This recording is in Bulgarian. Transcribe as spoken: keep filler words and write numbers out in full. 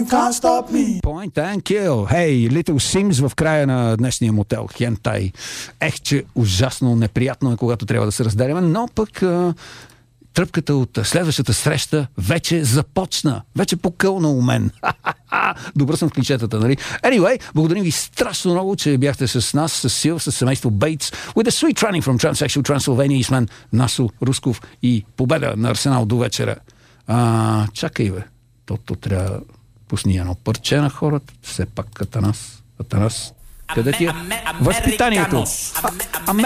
can't stop me. Point and kill. Hey, Little Sims в края на днешния мотел. Хентай. Ех, че ужасно неприятно е, когато трябва да се разделяме, но пък а, тръпката от следващата среща вече започна. Вече покълна у мен. Добър съм в клишетата, нали? Anyway, благодарим ви страшно много, че бяхте с нас, с Сил, с семейство Бейтс, with a sweet training from Transsexual Transylvania, и с мен Насо Русков и победа на Арсенал до вечера. А, чакай, бе. То-то трябва пусни едно парче на хората. Все пак Атанас. Атанас. Къде ти е? Възпитанието.